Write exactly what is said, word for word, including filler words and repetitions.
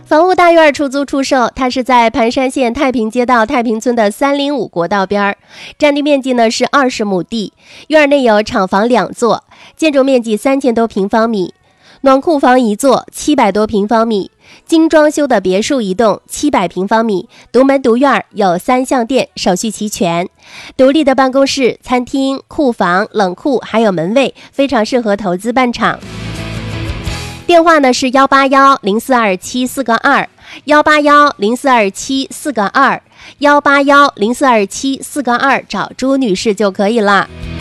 房屋大院出租出售，它是在盘山县太平街道太平村的三零五国道边儿，占地面积呢是二十亩地，院内有厂房两座，建筑面积三千多平方米，暖库房一座，七百多平方米，精装修的别墅一栋，七百平方米，独门独院，有三项电，手续齐全，独立的办公室、餐厅、库房、冷库还有门卫，非常适合投资办厂。电话呢是幺八幺零四二七四个二，幺八幺零四二七四个二，幺八幺零四二七四个二，找朱女士就可以了。